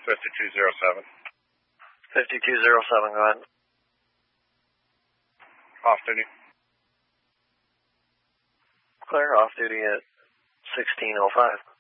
5207. 5207, go ahead. Off duty. Clear, off duty at 1605.